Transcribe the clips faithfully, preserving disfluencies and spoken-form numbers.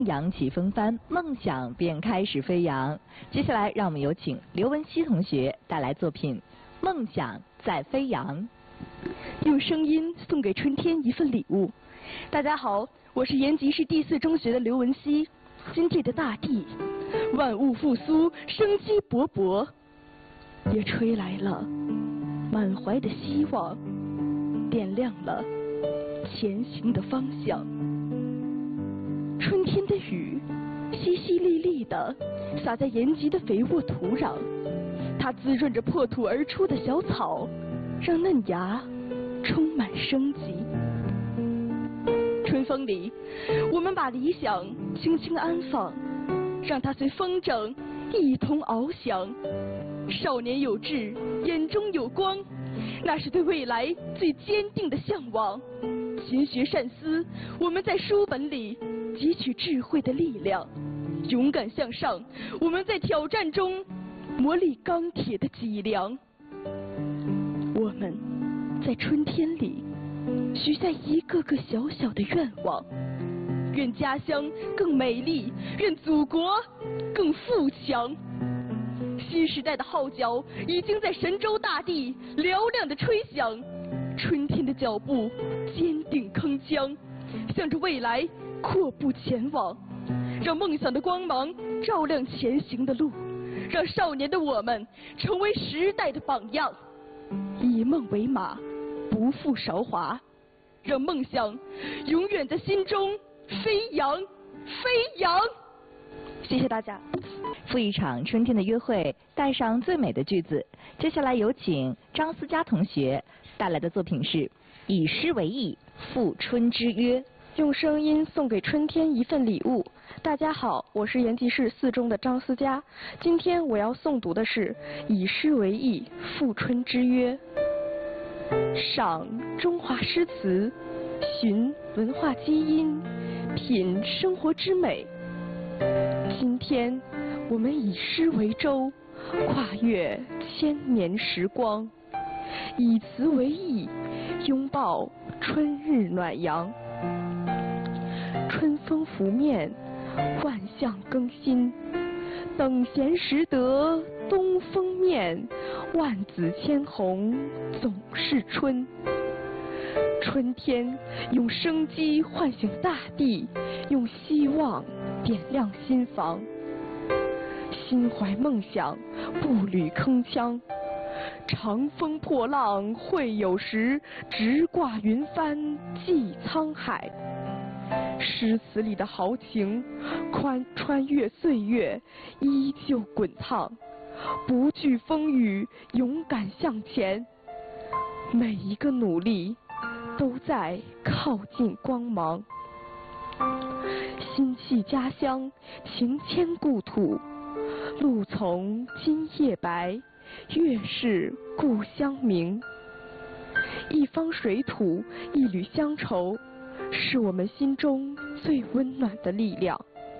扬起风帆，梦想便开始飞扬。接下来，让我们有请刘文熙同学带来作品《梦想在飞扬》。 用声音送给春天一份礼物。大家好，我是延吉市第四中学的刘文熙。今天的大地，万物复苏，生机勃勃，也吹来了满怀的希望，点亮了前行的方向。春天的雨淅淅沥沥地洒在延吉的肥沃土壤，它滋润着破土而出的小草，让嫩芽充满生机。春风里，我们把理想轻轻安放，让它随风筝一同翱翔。少年有志，眼中有光，那是对未来最坚定的向往。勤学善思，我们在书本里汲取智慧的力量；勇敢向上，我们在挑战中磨砺钢铁的脊梁。我们在春天里许下一个个小小的愿望，愿家乡更美丽，愿祖国更富强。新时代的号角已经在神州大地嘹亮地吹响，春天的脚步坚定铿锵，向着未来阔步前往。让梦想的光芒照亮前行的路，让少年的我们成为时代的榜样。以梦为马，不负韶华，让梦想永远在心中飞扬飞扬。谢谢大家。 赴一场春天的约会，带上最美的句子。接下来有请张思佳同学带来的作品是《以诗为义，赴春之约》。 用声音送给春天一份礼物。大家好，我是延吉市四中的张思佳。今天我要诵读的是《以诗为义，赴春之约》。赏中华诗词，寻文化基因，品生活之美。今天我们以诗为舟，跨越千年时光；以词为翼，拥抱春日暖阳。春风拂面，万象更新，等闲识得东风面，万紫千红总是春。春天用生机唤醒大地，用希望点亮心房。心怀梦想，步履铿锵，长风破浪会有时，直挂云帆济沧海。诗词里的豪情，宽穿越岁月，依旧滚烫，不惧风雨，勇敢向前。每一个努力，都在靠近光芒。心系家乡，情牵故土，路从今夜白，月是故乡明。一方水土，一缕乡愁，是我们心中最温暖的力量。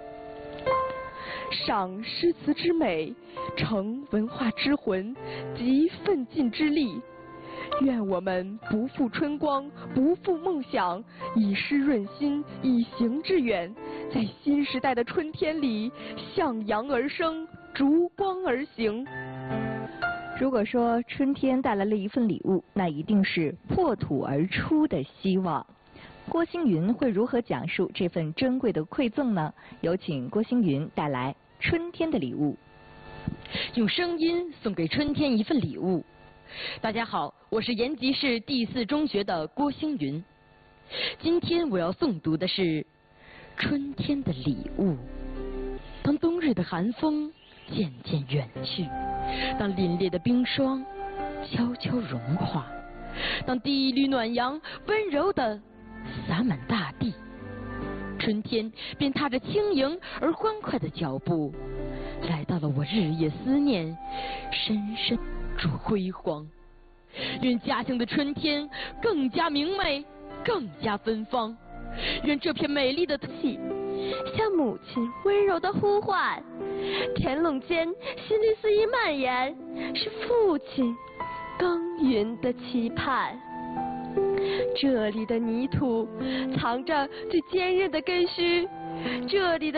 赏诗词之美，成文化之魂，集奋进之力。愿我们不负春光，不负梦想，以诗润心，以行致远，在新时代的春天里向阳而生，逐光而行。 如果说春天带来了一份礼物，那一定是破土而出的希望。郭星云会如何讲述这份珍贵的馈赠呢？有请郭星云带来春天的礼物。 用声音送给春天一份礼物。大家好，我是延吉市第四中学的郭星云。今天我要诵读的是春天的礼物。当冬日的寒风渐渐远去，当凛冽的冰霜悄悄融化，当第一缕暖阳温柔地洒满大地，春天便踏着轻盈而欢快的脚步，来到了我日夜思念、深深住辉煌。愿家乡的春天更加明媚，更加芬芳。愿这片美丽的地像母亲温柔的呼唤，田垄间心里肆意蔓延，是父亲耕耘的期盼。这里的泥土藏着最坚韧的根须，这里的